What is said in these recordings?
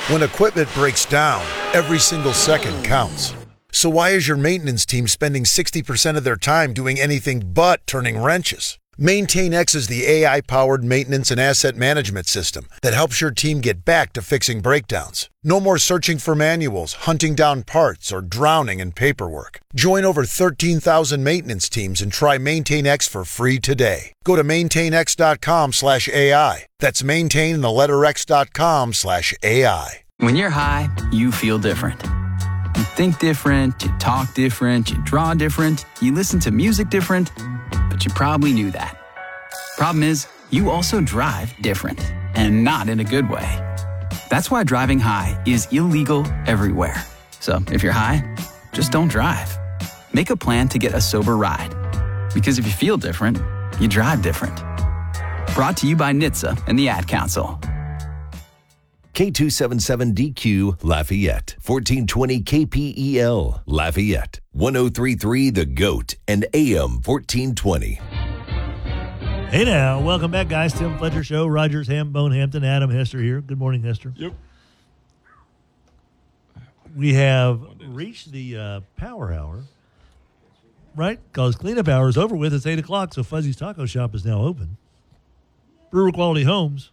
When equipment breaks down, every single second counts. So why is your maintenance team spending 60% of their time doing anything but turning wrenches? MaintainX is the AI-powered maintenance and asset management system that helps your team get back to fixing breakdowns. No more searching for manuals, hunting down parts, or drowning in paperwork. Join over 13,000 maintenance teams and try MaintainX for free today. Go to maintainx.com/AI. That's maintain and the letter x.com/AI. When you're high, you feel different. You think different, you talk different, you draw different, you listen to music different, but you probably knew that. Problem is, you also drive different, and not in a good way. That's why driving high is illegal everywhere. So if you're high, just don't drive. Make a plan to get a sober ride. Because if you feel different, you drive different. Brought to you by NHTSA and the Ad Council. K277DQ Lafayette, 1420 KPEL Lafayette, 1033 The Goat, and AM 1420. Hey now, welcome back, guys. Tim Fletcher Show, Rogers, Hambone, Hampton, Adam Hester here. Good morning, Hester. Yep. We have reached the power hour, right? Because cleanup hour is over with. It's 8 o'clock, so Fuzzy's Taco Shop is now open. Brewer Quality Homes.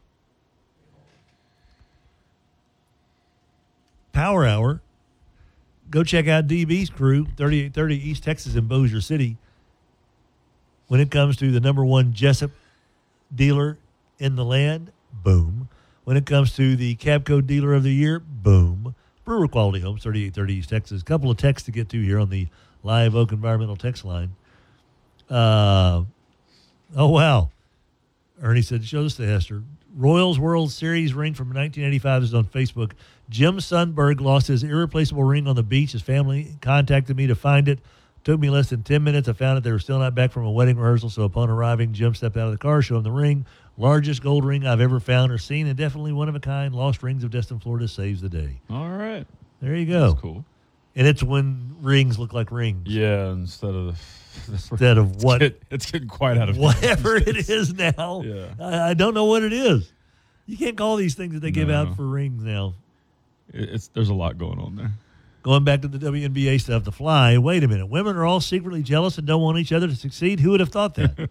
Power hour. Go check out DB's crew, 3830 East Texas in Bossier City. When it comes to the number one Jessup dealer in the land, boom. When it comes to the Capco Dealer of the Year, boom. Brewer Quality Homes, 3830 East Texas. A couple of texts to get to here on the Live Oak Environmental text line. Oh, wow. Ernie said, show this to Hester. Royals World Series ring from 1985 is on Facebook. Jim Sundberg lost his irreplaceable ring on the beach. His family contacted me to find it. Took me less than 10 minutes. I found it. They were still not back from a wedding rehearsal, so upon arriving, Jim stepped out of the car, showed him the ring. Largest gold ring I've ever found or seen, and definitely one of a kind. Lost Rings of Destin, Florida saves the day. All right. There you go. That's cool. And it's when rings look like rings. Yeah, instead of what? It's getting quite out of whatever it is now. Yeah. I don't know what it is. You can't call these things that they give out for rings now. There's a lot going on there. Going back to the WNBA stuff, the Fly, wait a minute. Women are all secretly jealous and don't want each other to succeed? Who would have thought that?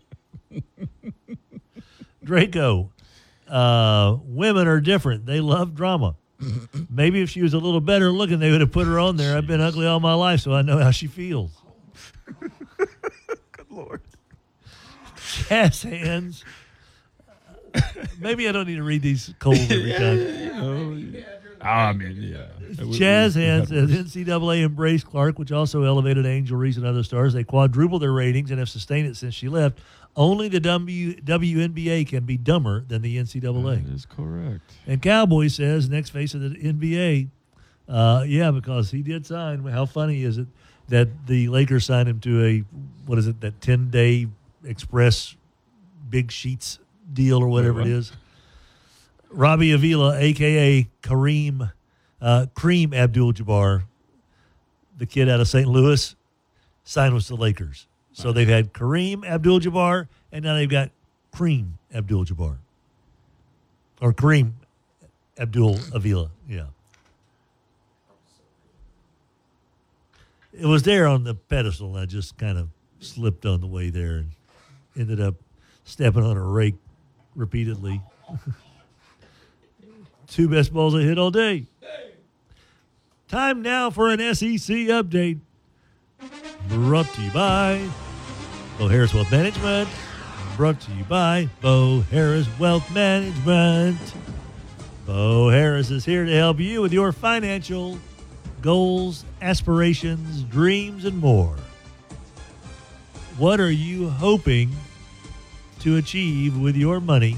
Draco, women are different. They love drama. Maybe if she was a little better looking, they would have put her on there. I've been ugly all my life, so I know how she feels. Good Lord. Jazz hands. Maybe I don't need to read these cold every time. Jazz hands says NCAA embraced Clark, which also elevated Angel Reese and other stars. They quadrupled their ratings and have sustained it since she left. Only the WNBA can be dumber than the NCAA. That is correct. And Cowboy says, next face of the NBA, because he did sign. How funny is it that the Lakers signed him to that 10-day express big sheets deal or whatever it is. Robbie Avila, a.k.a. Kareem Abdul-Jabbar, the kid out of St. Louis, signed with the Lakers. So they've had Kareem Abdul-Jabbar, and now they've got Kareem Abdul-Jabbar. Or Kareem Abdul-Avila, yeah. It was there on the pedestal, and I just kind of slipped on the way there and ended up stepping on a rake repeatedly. Two best balls I hit all day. Time now for an SEC update. Brought to you by Bo Harris Wealth Management. Brought to you by Bo Harris Wealth Management. Bo Harris is here to help you with your financial goals, aspirations, dreams, and more. What are you hoping to achieve with your money?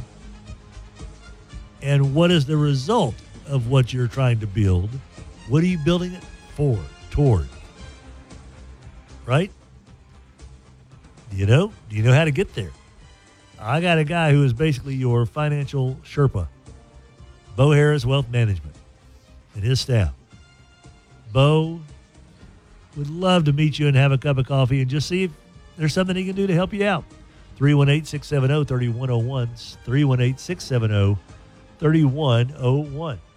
And what is the result of what you're trying to build? What are you building it for, toward? Right? Do you know how to get there? I got a guy who is basically your financial Sherpa, Bo Harris Wealth Management, and his staff. Bo would love to meet you and have a cup of coffee and just see if there's something he can do to help you out. 318-670-3101. 318-670-3101.